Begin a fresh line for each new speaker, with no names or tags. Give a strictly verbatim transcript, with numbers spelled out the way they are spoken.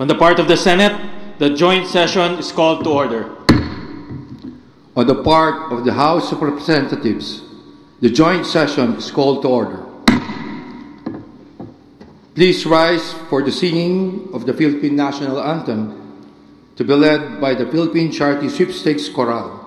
On the part of the Senate, the joint session is called to order.
On the part of the House of Representatives, the joint session is called to order. Please rise for the singing of the Philippine National Anthem to be led by the Philippine Charity Sweepstakes Chorale.